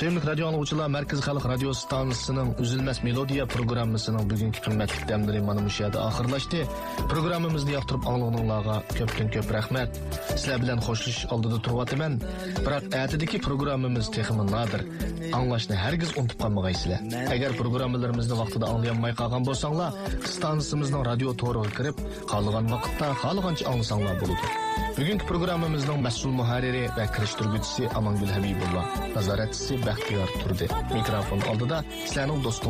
Sevimli radyo anlıqçılar, Merkez Xalq Radio Stansiyasının Üzülməz Melodiya programmasının bugünkü qimmatli dəmləri mana bu yerdə axırlaşdı. Programmamızı yaxtırıb anlığınızlarga köp rəhmət. Sizlər bilan xoşluş aldıda turvatıman. Biroq ətidəki programmamız texmi nadir. Anlaşını hergiz unutub qalmağaysızlar. Əgər programmalarımızı vaxtida anlayanmay qalğan bolsanglar, stansiyamızın radio toruğa kirib, qalğan vaqtda qalğanca anlasanglar boludu. Bugünkü programmamızın məsul muharriri və kirişdirgüçüsü Amangül Habibullah, nazaratçısı Baxtiyar Turdi. Mikrofon aldıda sizlərning dostunuz